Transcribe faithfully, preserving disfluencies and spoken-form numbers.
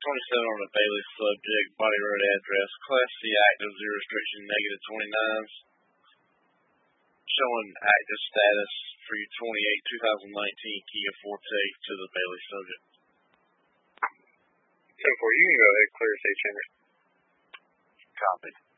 twenty-seven on the Bailey subject, body road address, Class C active, zero restriction, negative twenty-nines. Showing active status for your twenty-eight twenty nineteen Kia Forte to the Bailey subject. ten four, you can go ahead and clear stage, Henry. Copy.